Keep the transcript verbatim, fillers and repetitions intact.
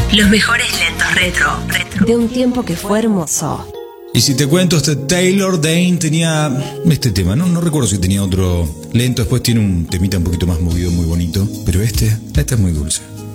Los mejores lentos retro, retro. De un tiempo que fue hermoso. Y si te cuento, este Taylor Dayne tenía este tema, ¿no? No recuerdo si tenía otro lento, después tiene un temita un poquito más movido, muy bonito. Pero este, este es muy dulce.